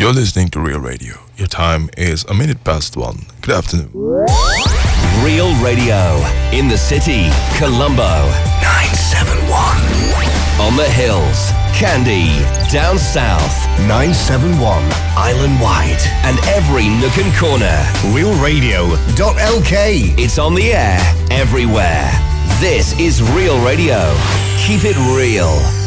You're listening to Real Radio. Your time is a minute past 1. Good afternoon. Real Radio. In the city, Colombo. 971. On the hills, Candy. Down south, 971. Island wide. And every nook and corner. RealRadio.lk. It's on the air, everywhere. This is Real Radio. Keep it real.